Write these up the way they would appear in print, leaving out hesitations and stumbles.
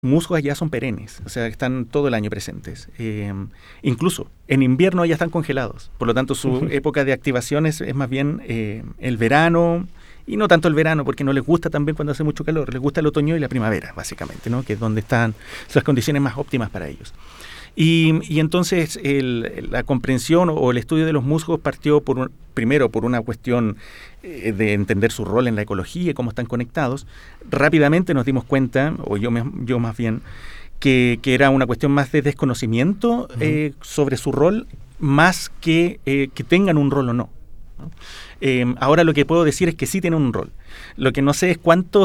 musgos allá son perennes, o sea, están todo el año presentes. Incluso en invierno ya están congelados. Por lo tanto, su época de activación es más bien el verano, y no tanto el verano, porque no les gusta también cuando hace mucho calor. Les gusta el otoño y la primavera, básicamente, ¿no? Que es donde están las condiciones más óptimas para ellos. Y entonces la comprensión o el estudio de los musgos partió primero por una cuestión de entender su rol en la ecología y cómo están conectados. Rápidamente nos dimos cuenta, o yo más bien, que era una cuestión más de desconocimiento sobre su rol, más que tengan un rol o no, ¿no? Ahora lo que puedo decir es que sí tienen un rol. Lo que no sé es cuánto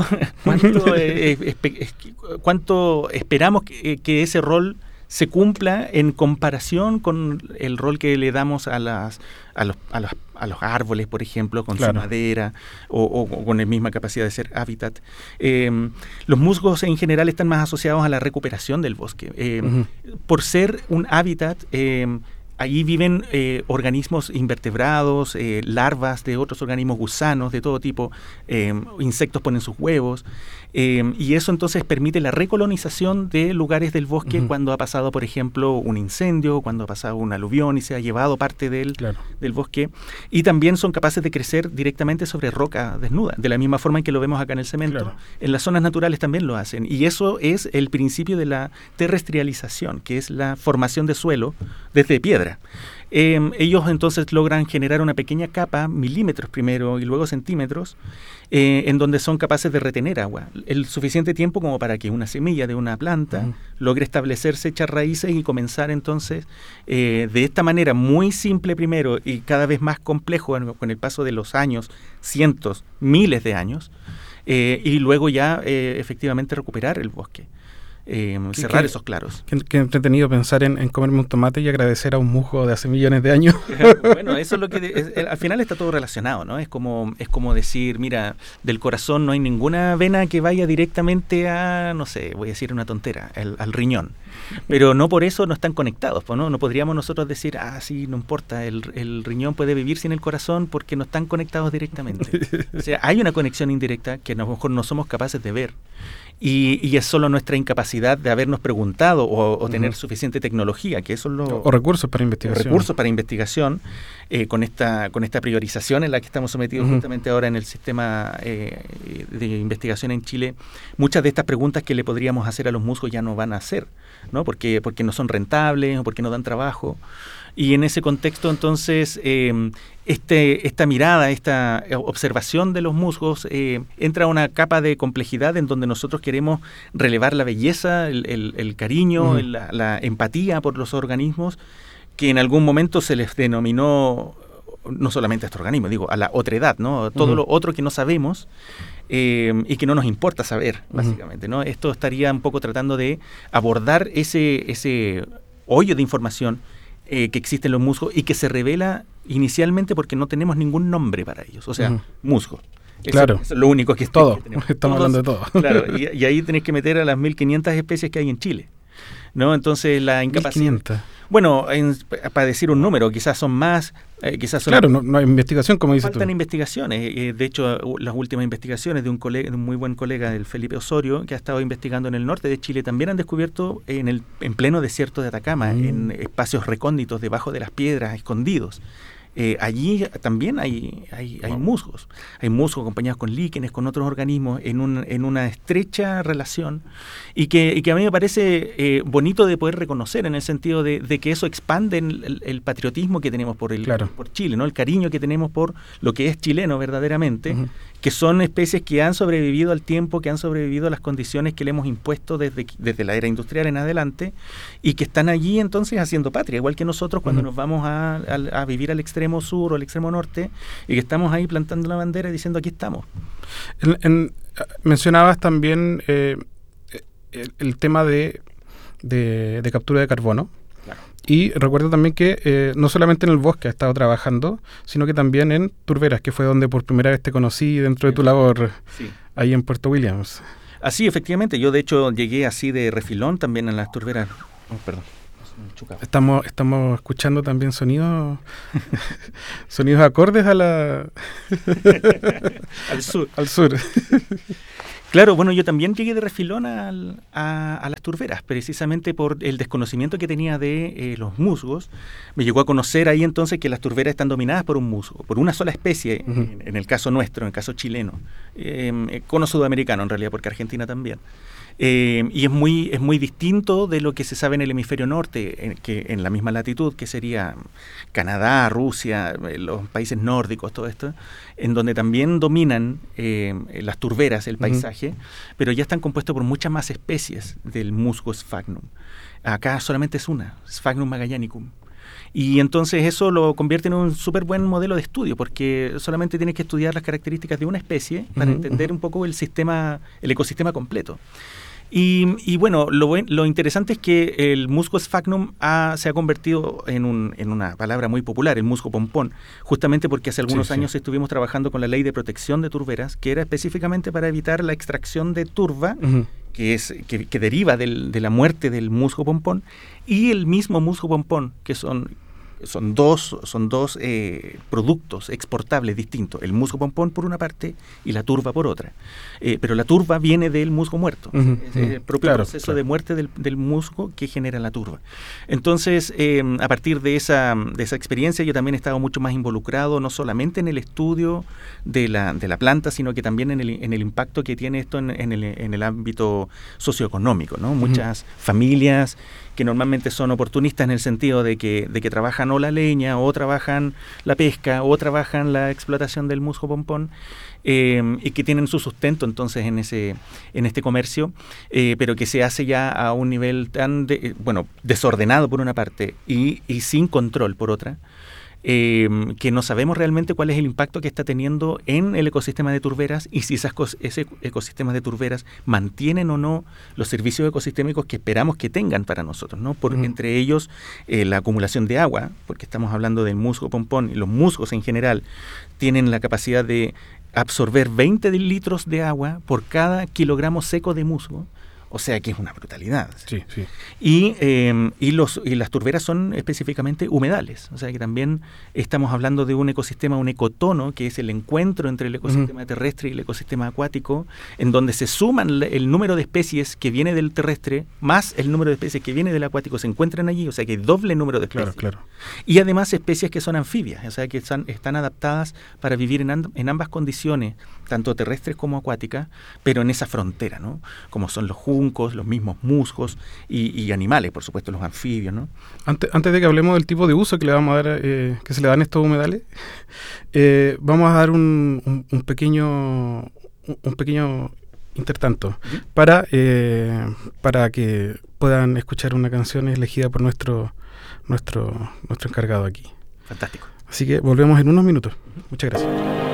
esperamos que ese rol se cumpla en comparación con el rol que le damos a los árboles, por ejemplo, con su madera o con la misma capacidad de ser hábitat. Los musgos en general están más asociados a la recuperación del bosque. Por ser un hábitat, allí viven organismos invertebrados, larvas de otros organismos, gusanos de todo tipo, insectos ponen sus huevos, y eso entonces permite la recolonización de lugares del bosque cuando ha pasado, por ejemplo, un incendio, cuando ha pasado un aluvión y se ha llevado parte del bosque, y también son capaces de crecer directamente sobre roca desnuda, de la misma forma en que lo vemos acá en el cemento. En las zonas naturales también lo hacen, y eso es el principio de la terrestrialización, que es la formación de suelo desde piedra. Ellos entonces logran generar una pequeña capa, milímetros primero y luego centímetros, en donde son capaces de retener agua, el suficiente tiempo como para que una semilla de una planta logre establecerse, echar raíces y comenzar entonces de esta manera muy simple primero y cada vez más complejo con el paso de los años, cientos, miles de años, y luego ya efectivamente recuperar el bosque. Cerrar esos claros. Qué entretenido pensar en comerme un tomate y agradecer a un musgo de hace millones de años. Bueno, eso es lo que al final está todo relacionado, ¿no? Es como decir, mira, del corazón no hay ninguna vena que vaya directamente a, no sé, voy a decir una tontera, al riñón. Pero no por eso no están conectados, ¿no? No podríamos nosotros decir, sí, no importa, el riñón puede vivir sin el corazón porque no están conectados directamente. O sea, hay una conexión indirecta que a lo mejor no somos capaces de ver. Y es solo nuestra incapacidad de habernos preguntado o tener suficiente tecnología, que eso es lo... O recursos para investigación. Recursos para investigación, con esta priorización en la que estamos sometidos justamente ahora en el sistema de investigación en Chile. Muchas de estas preguntas que le podríamos hacer a los musgos ya no van a hacer, ¿no? Porque no son rentables o porque no dan trabajo. Y en ese contexto, entonces, esta mirada, esta observación de los musgos entra a una capa de complejidad en donde nosotros queremos relevar la belleza, el cariño, la empatía por los organismos, que en algún momento se les denominó, no solamente a este organismo, digo, a la otredad, ¿no? Todo lo otro que no sabemos y que no nos importa saber, básicamente, ¿no? Esto estaría un poco tratando de abordar ese hoyo de información que existe en los musgos y que se revela inicialmente porque no tenemos ningún nombre para ellos, o sea, musgo. Eso es lo único que es todo. Que tenemos. Estamos hablando de todo. Claro, y ahí tenés que meter a las 1.500 especies que hay en Chile, ¿no? Entonces la incapacidad... 1.500. Bueno, para decir un número, quizás son más, quizás son... Claro, no hay investigación, como dices tú. Faltan investigaciones. De hecho, las últimas investigaciones de un muy buen colega, del Felipe Osorio, que ha estado investigando en el norte de Chile, también han descubierto en pleno desierto de Atacama, en espacios recónditos, debajo de las piedras, escondidos. Allí también hay musgos. Hay musgos acompañados con líquenes, con otros organismos, en una estrecha relación y que a mí me parece bonito de poder reconocer en el sentido de que eso expande el patriotismo que tenemos por Chile, ¿no? El cariño que tenemos por lo que es chileno verdaderamente, que son especies que han sobrevivido al tiempo, que han sobrevivido a las condiciones que le hemos impuesto desde la era industrial en adelante y que están allí entonces haciendo patria, igual que nosotros cuando nos vamos a vivir al extremo sur o al extremo norte y que estamos ahí plantando la bandera y diciendo aquí estamos. Mencionabas también el tema de captura de carbono. Claro. Y recuerdo también que no solamente en el bosque has estado trabajando, sino que también en turberas, que fue donde por primera vez te conocí dentro de tu labor ahí en Puerto Williams. Así, efectivamente. Yo, de hecho, llegué así de refilón también en las turberas. Perdón. Estamos escuchando también sonidos acordes a la... al sur. Al sur. Claro, bueno, yo también llegué de refilón a las turberas, precisamente por el desconocimiento que tenía de los musgos. Me llegó a conocer ahí entonces que las turberas están dominadas por un musgo, por una sola especie, en el caso nuestro, en el caso chileno, cono sudamericano en realidad, porque Argentina también. Y es muy distinto de lo que se sabe en el hemisferio norte, que en la misma latitud, que sería Canadá, Rusia, los países nórdicos, todo esto, en donde también dominan las turberas, el paisaje, pero ya están compuestos por muchas más especies del musgo Sphagnum. Acá solamente es una, Sphagnum magellanicum. Y entonces eso lo convierte en un súper buen modelo de estudio, porque solamente tienes que estudiar las características de una especie para entender un poco el ecosistema completo. Y bueno, lo interesante es que el musgo Sphagnum se ha convertido en una palabra muy popular, el musgo pompón, justamente porque hace algunos años estuvimos trabajando con la ley de protección de turberas, que era específicamente para evitar la extracción de turba, que deriva de la muerte del musgo pompón, y el mismo musgo pompón, que son dos productos exportables distintos, el musgo pompón por una parte y la turba por otra, pero la turba viene del musgo muerto, es el propio proceso de muerte del musgo que genera la turba. Entonces, a partir de esa experiencia, yo también he estado mucho más involucrado, no solamente en el estudio de la planta, sino que también en el impacto que tiene esto en el ámbito socioeconómico, ¿no? Muchas familias que normalmente son oportunistas en el sentido de que trabajan o la leña, o trabajan la pesca, o trabajan la explotación del musgo pompón, y que tienen su sustento entonces en este comercio, pero que se hace ya a un nivel tan desordenado por una parte y sin control por otra, que no sabemos realmente cuál es el impacto que está teniendo en el ecosistema de turberas y si ese ecosistema de turberas mantienen o no los servicios ecosistémicos que esperamos que tengan para nosotros, ¿no? Entre ellos la acumulación de agua, porque estamos hablando del musgo pompón, y los musgos en general tienen la capacidad de absorber 20 litros de agua por cada kilogramo seco de musgo. O sea que es una brutalidad. Sí. Y las turberas son específicamente humedales. O sea que también estamos hablando de un ecosistema, un ecotono, que es el encuentro entre el ecosistema terrestre y el ecosistema acuático, en donde se suman el número de especies que viene del terrestre más el número de especies que viene del acuático, se encuentran allí. O sea que hay doble número de especies. Claro. Y además especies que son anfibias, o sea que están adaptadas para vivir en ambas condiciones, tanto terrestres como acuáticas, pero en esa frontera, ¿no? Como son los juncos, los mismos musgos y animales, por supuesto, los anfibios, ¿no? Antes de que hablemos del tipo de uso que le vamos a dar, que se le dan estos humedales, vamos a dar un pequeño intertanto para que puedan escuchar una canción elegida por nuestro encargado aquí. Fantástico. Así que volvemos en unos minutos. Muchas gracias.